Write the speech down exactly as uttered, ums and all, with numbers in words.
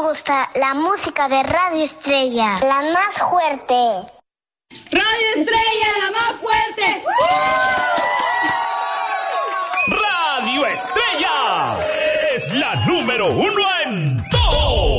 gusta la música de Radio Estrella, la más fuerte. Radio Estrella, la más fuerte. Radio Estrella es la número uno en todo.